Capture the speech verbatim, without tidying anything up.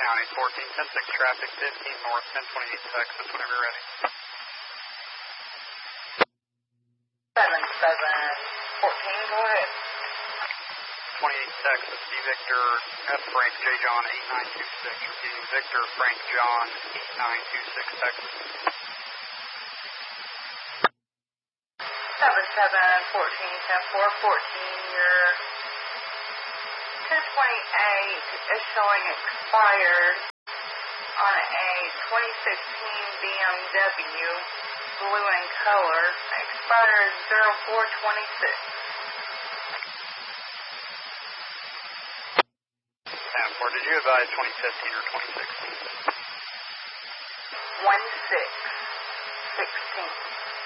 County, fourteen ten six traffic, fifteen north, ten twenty-eight Texas, whenever you're ready. seven seven fourteen, go ahead. twenty-eight Texas, C Victor, F Frank, J John, eight nine two six, repeating Victor, Frank John, eight nine two six Texas. seven seven fourteen, ten four fourteen, your ten twenty-eight is showing expired on a twenty sixteen B M W, blue in color, expired zero four twenty-six. Or did you advise twenty fifteen or twenty sixteen? one six sixteen.